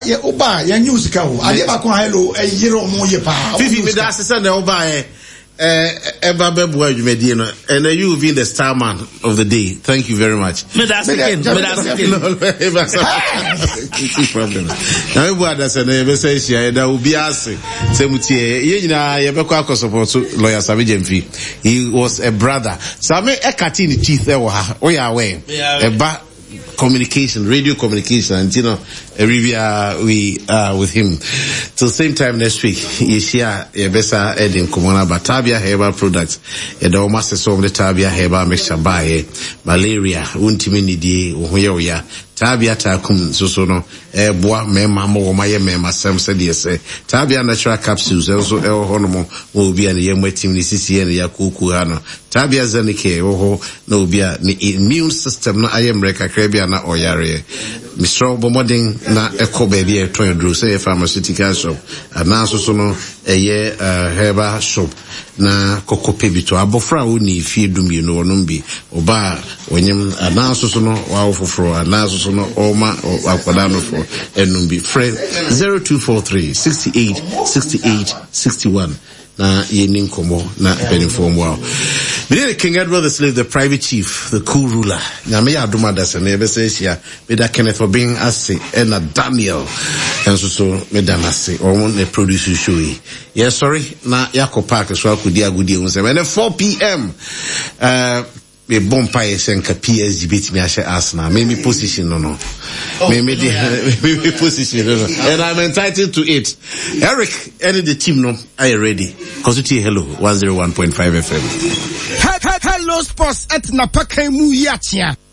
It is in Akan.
ye oba ya news ka ho ade ba ko hello e yire omo ye pa Fifi me da sese na oba eba bebu adwumadi no and you have been the star man of the day. Thank you very much. Me da second no problem na we bu adase na be say shia da obi ase semutie ye nyina ye be kwa support lawyer Sabi Jemfi. He was a brother Sabi ekati ni teeth e wo ha o ya we eba communication, radio communication, and you know, we are with him till same time next week. Yeshia Yebesa Edin Kumona Batabia Herbal Products, Edoma Sesom the Tabia Herbal Mixture by malaria, untimini di uhoya. Tabia takum sono boa mema mo maye mema sam said yes Tabia natural capsules also honomo will be an yemwetim ni sisi and yakuku hano Tabia zanike oho no bia ni immune system na ayem reka krebia na oyare Mr. Bomoding na eko baby e ton dru say pharmaceutical shop na so no eye herbal shop na kokope bito abofra oni fie dumie no wonom bi oba onyem na so no wa ofofro na so no oma akwada no for enumbi friend 0243 68 68 61 na yenin komo na benifom wow me King Edward the private chief, the cool ruler na me aduma da se na be say sia me da Kenneth for being ase na Daniel and so me da ase or want the produce show yi yes sorry na Yako Park so akudi agudi won say na 4 p.m. Me bompa yesenka PSG beat me ashe Arsenal me position no me position no and I'm entitled to it. Eric any the team no are you ready cause it hello 101.5 FM hello sports at Napaka mu yatia